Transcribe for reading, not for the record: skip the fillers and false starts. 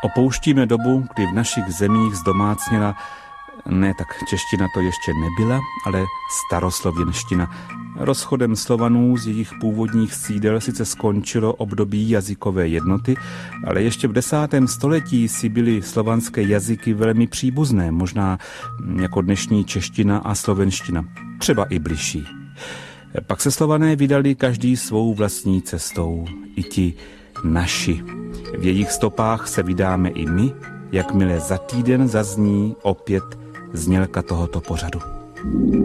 Opouštíme dobu, kdy v našich zemích zdomácněla, ne tak čeština to ještě nebyla, ale staroslověnština. Rozchodem Slovanů z jejich původních sídel sice skončilo období jazykové jednoty, ale ještě v 10. století si byly slovanské jazyky velmi příbuzné, možná jako dnešní čeština a slovenština, třeba i bližší. Pak se Slované vydali každý svou vlastní cestou, i ti naši. V jejich stopách se vydáme i my, jakmile za týden zazní opět znělka tohoto pořadu.